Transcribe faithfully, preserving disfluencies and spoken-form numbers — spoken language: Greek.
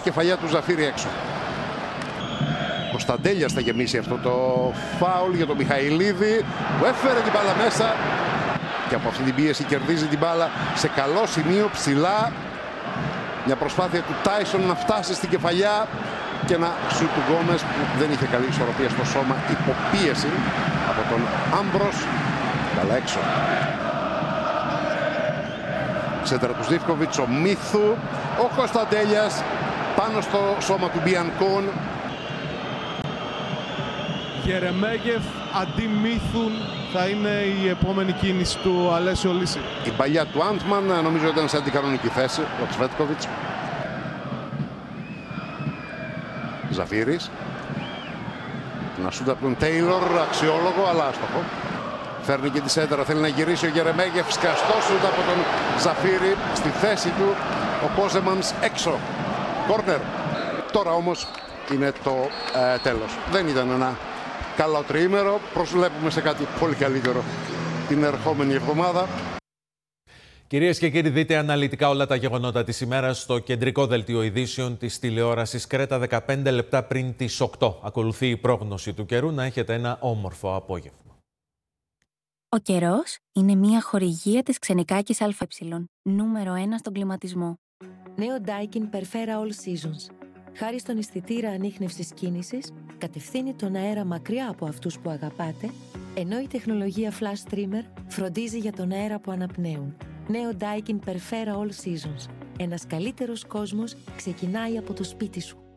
κεφαλιά του Ζαφύρη έξω. Ο Κωνσταντέλιας θα γεμίσει αυτό το φάουλ για τον Μιχαηλίδη που έφερε την μπάλα μέσα και από αυτή την πίεση κερδίζει την μπάλα σε καλό σημείο ψηλά. Μια προσπάθεια του Τάισον να φτάσει στην κεφαλιά και ένα σουτ του Γκόμες που δεν είχε καλή ισορροπία στο σώμα, υποπίεση από τον Άμπρος. Καλά έξω. Σέντρα του Ζίβκοβιτς, ο Μίθου, ο Κωνσταντέλιας πάνω στο σώμα του Μπιανκόν. Γερεμέγεφ αντί Μίθουν θα είναι η επόμενη κίνηση του Αλέσιο Λύση. Η παλιά του Άντμαν νομίζω ήταν σε αντικανονική θέση, ο Τσβέτκοβιτς. Ζαφύρης. Να σούτ από τον Τέιλορ, αξιόλογο αλλά άστοχο. Φέρνει και τη σέντρα, θέλει να γυρίσει ο Γερεμέγεφ, σκαστό σούτ από τον Ζαφύρη στη θέση του. Ο Κόζεμανς έξω. Κόρνερ. Τώρα όμως είναι το ε, τέλος. Δεν ήταν ένα καλό τριήμερο. Προσβλέπουμε σε κάτι πολύ καλύτερο την ερχόμενη εβδομάδα. Κυρίες και κύριοι, δείτε αναλυτικά όλα τα γεγονότα της ημέρας στο κεντρικό δελτίο ειδήσεων της τηλεόρασης Κρέτα δεκαπέντε λεπτά πριν τις οκτώ. Ακολουθεί η πρόγνωση του καιρού. Να έχετε ένα όμορφο απόγευμα. Ο καιρός είναι μια χορηγία της Ξενικάκης ΑΕ, νούμερο ένα στον κλιματισμό. Νέο Daikin Perfera All Seasons. Χάρη στον αισθητήρα ανίχνευσης κίνησης, κατευθύνει τον αέρα μακριά από αυτούς που αγαπάτε, ενώ η τεχνολογία Flash Trimmer φροντίζει για τον αέρα που αναπνέουν. Νέο Daikin Perfera All Seasons. Ένας καλύτερος κόσμος ξεκινάει από το σπίτι σου.